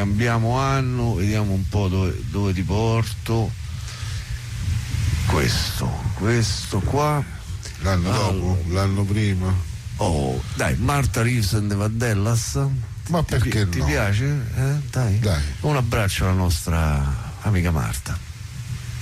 cambiamo anno, vediamo un po' dove ti porto. Questo qua. L'anno dopo, l'anno prima. Oh, dai, Martha Reeves and the Vandellas. Ma perché ti no? piace? Dai. Un abbraccio alla nostra amica Marta.